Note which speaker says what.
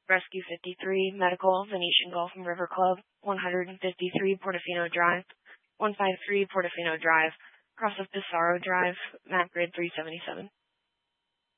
Speaker 1: Rescue 53, Medical, Venetian Golf and River Club, 153 Portofino Drive, 153 Portofino Drive, cross of Pissarro Drive, map grid 377.